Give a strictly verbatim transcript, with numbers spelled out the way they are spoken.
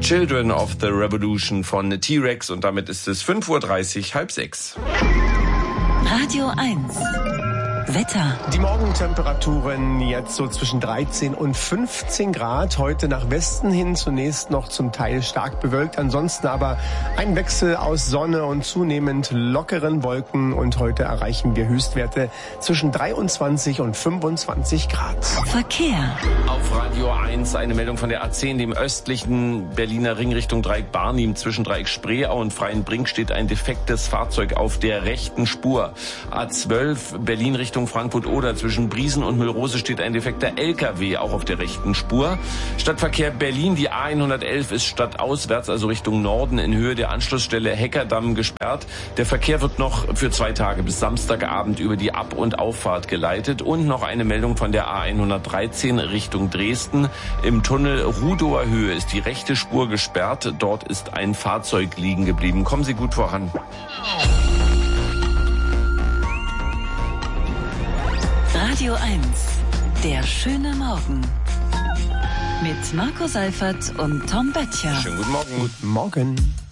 Children of the Revolution von T-Rex und damit ist es fünf Uhr dreißig, halb sechs. Radio eins. Wetter. Die Morgentemperaturen jetzt so zwischen dreizehn und fünfzehn Grad. Heute nach Westen hin zunächst noch zum Teil stark bewölkt. Ansonsten aber ein Wechsel aus Sonne und zunehmend lockeren Wolken. Und heute erreichen wir Höchstwerte zwischen dreiundzwanzig und fünfundzwanzig Grad. Verkehr. Auf Radio eins eine Meldung von der A zehn, dem östlichen Berliner Ring Richtung Dreieck Barnim. Zwischen Dreieck Spreeau und Freienbrink steht ein defektes Fahrzeug auf der rechten Spur. A zwölf Berlin Richtung Frankfurt-Oder. Zwischen Briesen und Müllrose steht ein defekter L K W auch auf der rechten Spur. Stadtverkehr Berlin, die A hundertelf ist stadtauswärts, also Richtung Norden, in Höhe der Anschlussstelle Heckerdamm gesperrt. Der Verkehr wird noch für zwei Tage bis Samstagabend über die Ab- und Auffahrt geleitet. Und noch eine Meldung von der A hundertdreizehn Richtung Dresden. Im Tunnel Rudower Höhe ist die rechte Spur gesperrt. Dort ist ein Fahrzeug liegen geblieben. Kommen Sie gut voran. Radio eins. Der schöne Morgen. Mit Marco Seifert und Tom Böttcher. Schönen guten Morgen. Guten Morgen.